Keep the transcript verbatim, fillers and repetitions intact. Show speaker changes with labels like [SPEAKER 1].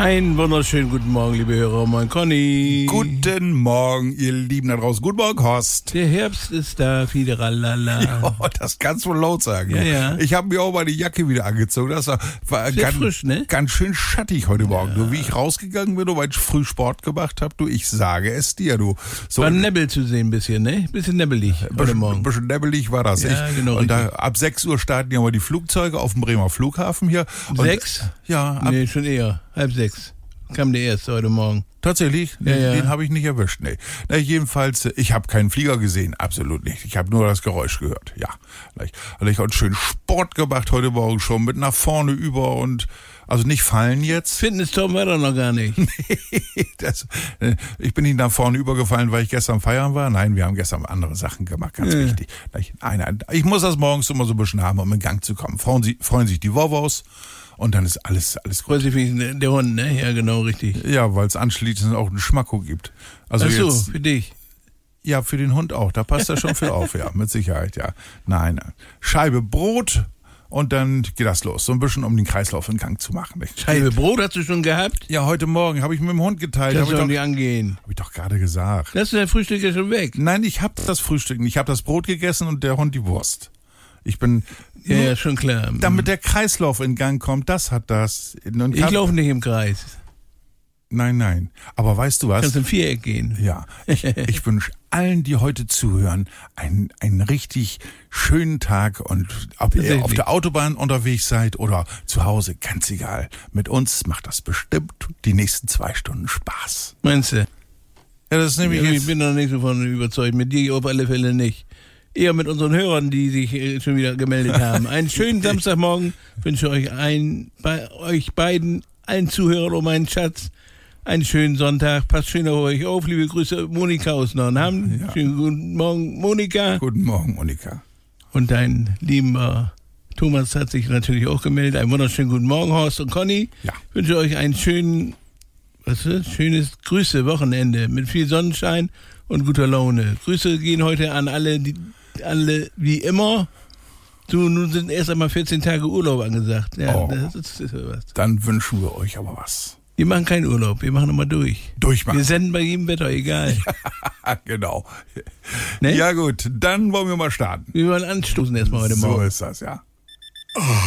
[SPEAKER 1] Einen wunderschönen guten Morgen, liebe Hörer. Moin, Conny.
[SPEAKER 2] Guten Morgen, ihr Lieben da draußen. Guten Morgen, Horst.
[SPEAKER 1] Der Herbst ist da, fiederalala.
[SPEAKER 2] Ja, das kannst du laut sagen.
[SPEAKER 1] Ja, ja.
[SPEAKER 2] Ich habe mir auch meine Jacke wieder angezogen. Das war, war
[SPEAKER 1] Sehr
[SPEAKER 2] ganz,
[SPEAKER 1] frisch, ne?
[SPEAKER 2] ganz schön schattig heute Morgen. Du, wie ich rausgegangen bin, weil ich früh Sport gemacht habe, du, ich sage es dir, du. So
[SPEAKER 1] War ein Nebel zu sehen ein bisschen, ne? Bisschen nebbelig heute
[SPEAKER 2] bisschen,
[SPEAKER 1] Morgen.
[SPEAKER 2] Ein bisschen nebbelig war das.
[SPEAKER 1] Ja,
[SPEAKER 2] ich,
[SPEAKER 1] genau,
[SPEAKER 2] und da,
[SPEAKER 1] richtig.
[SPEAKER 2] ab sechs Uhr starten ja mal die Flugzeuge auf dem Bremer Flughafen hier. Und,
[SPEAKER 1] Sechs?
[SPEAKER 2] Ja, ab,
[SPEAKER 1] Nee, schon eher. Halb sechs. Kam der erste heute Morgen.
[SPEAKER 2] tatsächlich?
[SPEAKER 1] Ja,
[SPEAKER 2] den
[SPEAKER 1] ja.
[SPEAKER 2] den habe ich nicht erwischt, nee. Na, jedenfalls, ich habe keinen Flieger gesehen, absolut nicht. Ich habe nur das Geräusch gehört, ja. Also ich habe schön Sport gemacht heute Morgen schon, mit nach vorne über und, also nicht fallen jetzt.
[SPEAKER 1] Fitness-Tom war doch noch gar nicht.
[SPEAKER 2] das, äh, ich bin nicht nach vorne übergefallen, weil ich gestern feiern war. Nein, wir haben gestern andere Sachen gemacht, ganz
[SPEAKER 1] Ja.
[SPEAKER 2] wichtig. Nein, nein, ich muss das morgens immer so ein bisschen haben, um in Gang zu kommen. Freuen, Sie, freuen sich die Wovos und dann ist alles, alles gut.
[SPEAKER 1] Freut sich wegen der Hund, ne? Ja, genau, richtig.
[SPEAKER 2] Ja, weil es anschließend auch einen Schmacko gibt. Also
[SPEAKER 1] Ach so,
[SPEAKER 2] jetzt,
[SPEAKER 1] für dich.
[SPEAKER 2] ja, für den Hund auch. Da passt er schon für auf, ja, mit Sicherheit, ja. Nein, nein. Scheibe Brot und dann geht das los. So ein bisschen, um den Kreislauf in Gang zu machen. Nicht?
[SPEAKER 1] Scheibe Brot hast du schon gehabt?
[SPEAKER 2] Ja, heute Morgen habe ich mit dem Hund geteilt.
[SPEAKER 1] Das
[SPEAKER 2] Habe ich,
[SPEAKER 1] soll
[SPEAKER 2] doch-
[SPEAKER 1] nicht angehen.
[SPEAKER 2] hab ich doch gerade gesagt.
[SPEAKER 1] Das ist dein Frühstück ja schon weg.
[SPEAKER 2] Nein, ich habe das Frühstück nicht. Ich habe das Brot gegessen und der Hund die Wurst. Ich bin,
[SPEAKER 1] Ja,
[SPEAKER 2] nur,
[SPEAKER 1] ja, schon klar.
[SPEAKER 2] damit der Kreislauf in Gang kommt, das hat das. Und
[SPEAKER 1] Ich
[SPEAKER 2] kann-
[SPEAKER 1] laufe nicht im Kreis.
[SPEAKER 2] Nein, nein. Aber weißt du was?
[SPEAKER 1] Kannst im Viereck gehen.
[SPEAKER 2] Ja, ich, ich wünsche allen, die heute zuhören, einen, einen richtig schönen Tag und ob ihr
[SPEAKER 1] Tatsächlich.
[SPEAKER 2] auf der Autobahn unterwegs seid oder zu Hause, ganz egal. Mit uns macht das bestimmt die nächsten zwei Stunden Spaß.
[SPEAKER 1] Meinst du?
[SPEAKER 2] Ja, das ist nämlich
[SPEAKER 1] Ich
[SPEAKER 2] jetzt,
[SPEAKER 1] bin noch nicht so von überzeugt. Mit dir auf alle Fälle nicht. Eher mit unseren Hörern, die sich äh, schon wieder gemeldet haben. Einen schönen Samstagmorgen wünsche euch ein, bei euch beiden, allen Zuhörern um meinen Schatz, einen schönen Sonntag. Passt schön auf euch auf. Liebe Grüße, Monika aus Nordham.
[SPEAKER 2] Ja.
[SPEAKER 1] Schönen guten Morgen, Monika.
[SPEAKER 2] Guten Morgen, Monika.
[SPEAKER 1] Und dein lieber Thomas hat sich natürlich auch gemeldet. Einen wunderschönen guten Morgen, Horst und Conny.
[SPEAKER 2] Ja.
[SPEAKER 1] Ich wünsche euch einen schönen, was ist das? Schönes Grüße, Wochenende mit viel Sonnenschein und guter Laune. Grüße gehen heute an alle, die, alle wie immer. Du, nun sind erst einmal vierzehn Tage Urlaub angesagt. Ja,
[SPEAKER 2] Oh.
[SPEAKER 1] das ist, das ist was.
[SPEAKER 2] Dann wünschen wir euch aber was.
[SPEAKER 1] Wir machen keinen Urlaub, wir machen immer durch.
[SPEAKER 2] Durchmachen.
[SPEAKER 1] Wir senden bei jedem Wetter, egal.
[SPEAKER 2] genau.
[SPEAKER 1] Ne?
[SPEAKER 2] Ja gut, dann wollen wir mal starten.
[SPEAKER 1] Wir wollen anstoßen erstmal heute
[SPEAKER 2] So
[SPEAKER 1] Morgen.
[SPEAKER 2] ist das, ja.